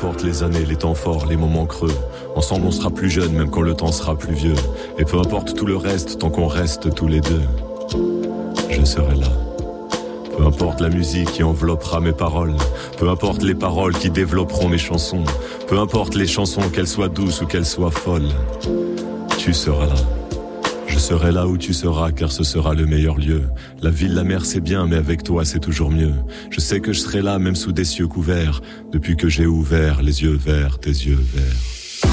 importe les années, les temps forts, les moments creux. Ensemble on sera plus jeune même quand le temps sera plus vieux. Et peu importe tout le reste, tant qu'on reste tous les deux, je serai là. Peu importe la musique qui enveloppera mes paroles, peu importe les paroles qui développeront mes chansons, peu importe les chansons, qu'elles soient douces ou qu'elles soient folles, tu seras là. Je serai là où tu seras, car ce sera le meilleur lieu. La ville, la mer, c'est bien, mais avec toi, c'est toujours mieux. Je sais que je serai là, même sous des cieux couverts, depuis que j'ai ouvert les yeux vers tes yeux verts.